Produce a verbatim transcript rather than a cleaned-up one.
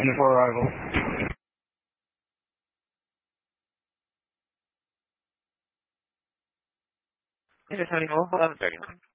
And for arrival. This is Honeycomb, eleven thirty-nine.